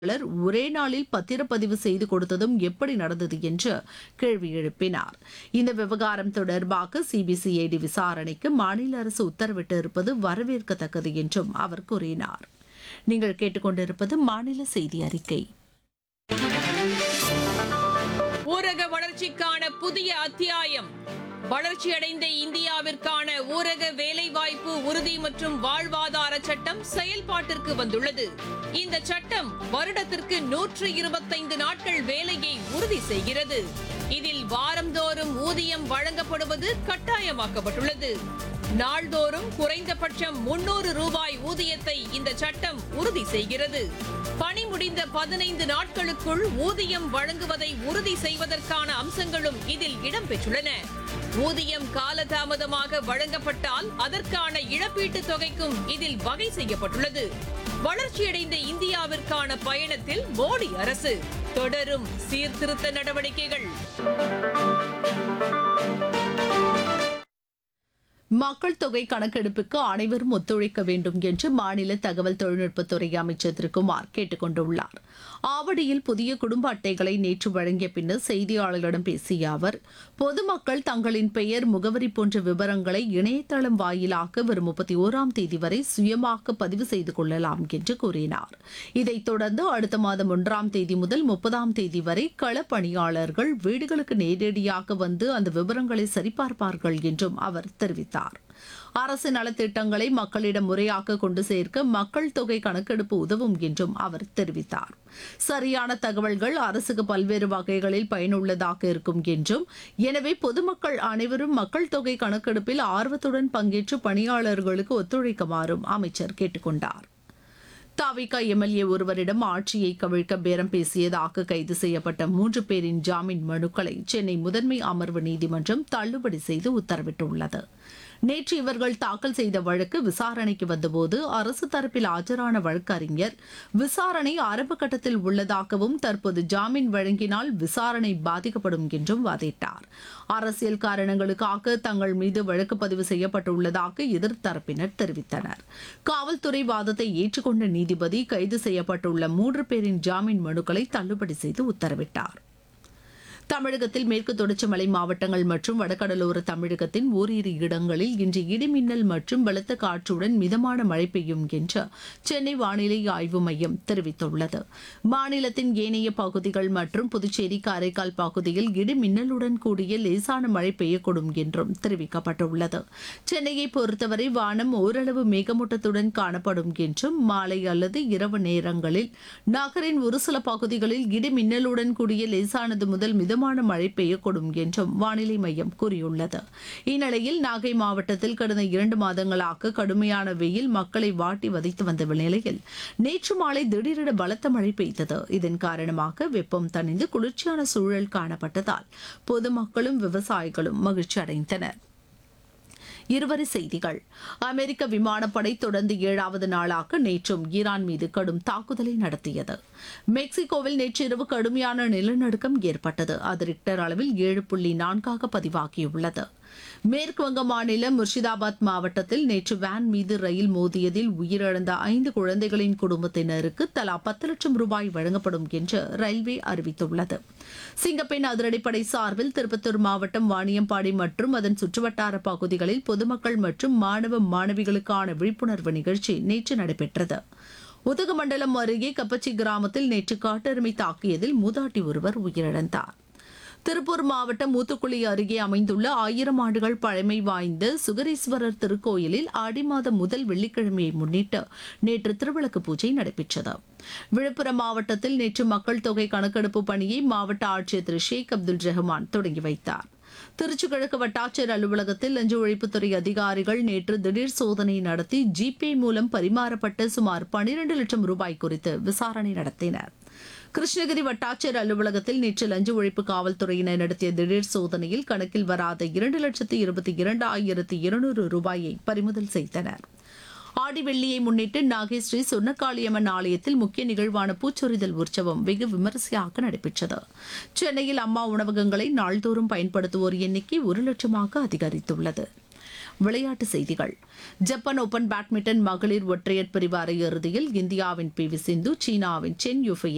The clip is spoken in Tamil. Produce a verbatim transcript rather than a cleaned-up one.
பலர் ஒரே நாளில் பத்திரப்பதிவு செய்து கொடுத்ததும் எப்படி நடந்தது என்று கேள்வி எழுப்பினார். இந்த விவகாரம் தொடர்பாக சிபிசிஐடி விசாரணைக்கு மாநில அரசு உத்தரவிட்டு இருப்பது வரவேற்கத்தக்கது என்றும் அவர் கூறினார். நீங்கள் கேட்டுக்கொண்டிருப்பது மாநில செய்தி அறிக்கை. ஊரக வளர்ச்சிக்கான புதிய அத்தியாயம். வளர்ச்சியடைந்த இந்தியாவிற்கான ஊரக வேலைவாய்ப்பு உறுதி மற்றும் வாழ்வாதார சட்டம் செயல்பாட்டிற்கு வந்துள்ளது. இந்த சட்டம் வருடத்திற்கு நூற்று இருபத்தைந்து நாட்கள் வேலையை உறுதி செய்கிறது. இதில் வாரந்தோறும் ஊதியம் வழங்கப்படுவது கட்டாயமாக்கப்பட்டுள்ளது. நாள்தோறும் குறைந்தபட்சம் முன்னூறு ரூபாய் ஊதியத்தை இந்த சட்டம் உறுதி செய்கிறது. பணி முடிந்த பதினைந்து நாட்களுக்குள் ஊதியம் வழங்குவதை உறுதி செய்வதற்கான அம்சங்களும் இதில் இடம்பெற்றுள்ளன. ஊதியம் காலதாமதமாக வழங்கப்பட்டால் அதற்கான இழப்பீட்டுத் தொகைக்கும் இதில் வகை செய்யப்பட்டுள்ளது. வளர்ச்சியடைந்த இந்தியாவிற்கான பயணத்தில் மோடி அரசு தொடரும் சீர்திருத்த நடவடிக்கைகள். மக்கள் தொகை கணக்கெடுப்புக்கு அனைவரும் ஒத்துழைக்க வேண்டும் என்று மாநில தகவல் தொழில்நுட்பத்துறை அமைச்சர் திரு குமார் கேட்டுக் கொண்டுள்ளார். ஆவடியில் புதிய குடும்ப அட்டைகளை நேற்று வழங்கிய பின்னர் செய்தியாளர்களிடம் பேசிய அவர், பொதுமக்கள் தங்களின் பெயர், முகவரி போன்ற விவரங்களை இணையதளம் வாயிலாக வரும் முப்பத்தி ஓராம் தேதி வரை சுயமாக பதிவு செய்து கொள்ளலாம் என்று கூறினார். இதைத் தொடர்ந்து அடுத்த மாதம் ஒன்றாம் தேதி முதல் முப்பதாம் தேதி வரை களப்பணியாளர்கள் வீடுகளுக்கு நேரடியாக வந்து அந்த விவரங்களை சரிபார்ப்பார்கள் என்றும் அவர் தெரிவித்தார். அரசு நலத்திட்டங்களை மக்களிடம் முறையாக கொண்டு சேர்க்க மக்கள் தொகை கணக்கெடுப்பு உதவும் என்றும் அவர் தெரிவித்தார். சரியான தகவல்கள் அரசுக்கு பல்வேறு வகைகளில் பயனுள்ளதாக இருக்கும் என்றும், எனவே பொதுமக்கள் அனைவரும் மக்கள் தொகை கணக்கெடுப்பில் ஆர்வத்துடன் பங்கேற்று பணியாளர்களுக்கு ஒத்துழைக்குமாறும் அமைச்சர் கேட்டுக் கொண்டார். தவிக எம்எல்ஏ ஒருவரிடம் ஆட்சியை கவிழ்க்க பேரம் பேசியதாக கைது செய்யப்பட்ட மூன்று பேரின் ஜாமீன் மனுக்களை சென்னை முதன்மை அமர்வு நீதிமன்றம் தள்ளுபடி செய்து உத்தரவிட்டுள்ளது. நேற்று இவர்கள் தாக்கல் செய்த வழக்கு விசாரணைக்கு வந்தபோது அரசு தரப்பில் ஆஜரான வழக்கறிஞர், விசாரணை ஆரம்ப கட்டத்தில் உள்ளதாகவும் தற்போது ஜாமீன் வழங்கினால் விசாரணை பாதிக்கப்படும் என்றும் வாதிட்டார். அரசியல் காரணங்களுக்காக தங்கள் மீது வழக்கு பதிவு செய்யப்பட்டுள்ளதாக எதிர்த்தரப்பினர் தெரிவித்தனர். காவல்துறை வாதத்தை ஏற்றுக்கொண்ட நீதிபதி கைது செய்யப்பட்டுள்ள மூன்று பேரின் ஜாமீன் மனுக்களை தள்ளுபடி செய்து உத்தரவிட்டார். தமிழகத்தில் மேற்கு தொடர்ச்சி மலை மாவட்டங்கள் மற்றும் வடகடலோர தமிழகத்தின் ஓரிரு இடங்களில் இன்று இடிமின்னல் மற்றும் பலத்த காற்றுடன் மிதமான மழை பெய்யும் என்று சென்னை வானிலை ஆய்வு மையம் தெரிவித்துள்ளது. மாநிலத்தின் ஏனைய பகுதிகள் மற்றும் புதுச்சேரி, காரைக்கால் பகுதியில் இடிமின்னலுடன் கூடிய லேசான மழை பெய்யக்கூடும் என்றும் தெரிவிக்கப்பட்டுள்ளது. சென்னையை பொறுத்தவரை வானம் ஓரளவு மேகமூட்டத்துடன் காணப்படும் என்றும், மாலை அல்லது இரவு நேரங்களில் நகரின் ஒரு சில பகுதிகளில் இடிமின்னலுடன் கூடிய லேசானது முதல் மிதமான மழை பெய்யக்கூடும் என்றும் வானிலை மையம் கூறியுள்ளது. இந்நிலையில் நாகை மாவட்டத்தில் கடந்த இரண்டு மாதங்களாக கடுமையான வெயில் மக்களை வாட்டி வதைத்து வந்த நிலையில் நேற்று மாலை திடீரென பலத்த மழை பெய்தது. இதன் காரணமாக வெப்பம் தணிந்து குளிர்ச்சியான சூழல் காணப்பட்டதால் பொதுமக்களும் விவசாயிகளும் மகிழ்ச்சி அடைந்தனர். இருவரி செய்திகள். அமெரிக்க விமானப்படை தொடர்ந்து ஏழாவது நாளாக நேற்றும் ஈரான் மீது கடும் தாக்குதலை நடத்தியது. மெக்சிகோவில் நேற்றிரவு கடுமையான நிலநடுக்கம் ஏற்பட்டது. அது ரிக்டர் அளவில் ஏழு புள்ளி நான்காக பதிவாகியுள்ளது. மேற்கு வங்க மாநிலம் முர்ஷிதாபாத் மாவட்டத்தில் நேற்று வேன் மீது ரயில் மோதியதில் உயிரிழந்த ஐந்து குழந்தைகளின் குடும்பத்தினருக்கு தலா பத்து லட்சம் ரூபாய் வழங்கப்படும் என்று ரயில்வே அறிவித்துள்ளது. சிங்கப்பெண் அதிரடிப்படை சார்பில் திருப்பத்தூர் மாவட்டம் வாணியம்பாடி மற்றும் அதன் சுற்றுவட்டார பகுதிகளில் பொதுமக்கள் மற்றும் மாணவ மாணவிகளுக்கான விழிப்புணர்வு நிகழ்ச்சி நேற்று நடைபெற்றது. உதகமண்டலம் அருகே கப்பச்சி கிராமத்தில் நேற்று காட்டெருமை தாக்கியதில் மூதாட்டி ஒருவர் உயிரிழந்தார். திருப்பூர் மாவட்டம் ஊத்துக்குளி அருகே அமைந்துள்ள ஆயிரம் ஆண்டுகள் பழமை வாய்ந்த சுகரீஸ்வரர் திருக்கோயிலில் ஆடி மாதம் முதல் வெள்ளிக்கிழமையை முன்னிட்டு நேற்று திருவிளக்கு பூஜை நடைபெற்றது. விழுப்புரம் மாவட்டத்தில் நேற்று மக்கள் தொகை கணக்கெடுப்பு பணியை மாவட்ட ஆட்சியர் திரு ஷேக் அப்துல் ரஹ்மான் தொடங்கி வைத்தார். திருச்சி கிழக்கு வட்டாட்சியர் அலுவலகத்தில் லஞ்ச ஒழிப்புத்துறை அதிகாரிகள் நேற்று திடீர் சோதனை நடத்தி ஜிபே மூலம் பரிமாறப்பட்ட சுமார் பனிரண்டு லட்சம் ரூபாய் குறித்து விசாரணை நடத்தினர். கிருஷ்ணகிரி வட்டாட்சியர் அலுவலகத்தில் நேற்று லஞ்ச ஒழிப்பு காவல்துறையினர் நடத்திய திடீர் சோதனையில் கணக்கில் வராத இரண்டு லட்சத்து இருபத்தி இரண்டு ஆயிரத்து இருநூறு ரூபாயை பறிமுதல் செய்தனர். ஆடி வெள்ளியை முன்னிட்டு நாகை ஸ்ரீ சொர்ணகாளியம்மன் ஆலயத்தில் முக்கிய நிகழ்வான பூச்சொரிதல் உற்சவம் வெகு விமரிசையாக நடைபெற்றது. சென்னையில் அம்மா உணவகங்களை நாள்தோறும் பயன்படுத்துவோர் எண்ணிக்கை ஒரு லட்சமாக அதிகரித்துள்ளது. விளையாட்டுச் செய்திகள். ஜப்பான் ஓபன் பேட்மிண்டன் மகளிர் ஒற்றையர் பிரிவு அரையிறுதியில் இந்தியாவின் பி வி சிந்து சீனாவின் சென் யுஃபையை